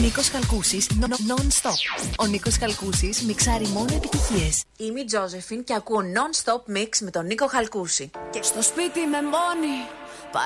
Νίκος Χαλκούσης, non-stop. Ο Νίκος Χαλκούσης μιξάρει μόνο επιτυχίες. Είμαι η Τζόζεφιν και ακούω non-stop mix με τον Νίκο Χαλκούση. Και στο σπίτι με μόνη